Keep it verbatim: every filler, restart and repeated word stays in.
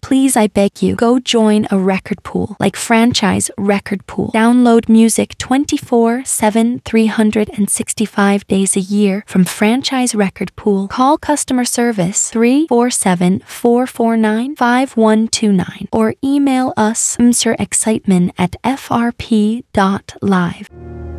Please, I beg you, go join a record pool, like Franchise Record Pool. Download music twenty-four seven, three hundred sixty-five days a year from Franchise Record Pool. Call customer service three four seven, four four nine, five one two nine or email us mrexcitement at f r p dot live.